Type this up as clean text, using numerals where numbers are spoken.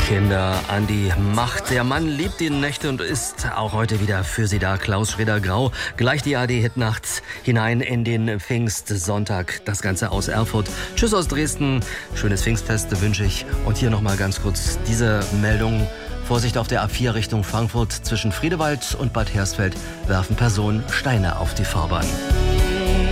Kinder an die Macht. Der Mann liebt die Nächte und ist auch heute wieder für Sie da. Klaus Schroeder-Grau. Gleich die ARD-Hitnacht hinein in den Pfingstsonntag. Das Ganze aus Erfurt. Tschüss aus Dresden. Schönes Pfingstfest wünsche ich. Und hier nochmal ganz kurz diese Meldung. Vorsicht auf der A4 Richtung Frankfurt. Zwischen Friedewald und Bad Hersfeld werfen Personen Steine auf die Fahrbahn.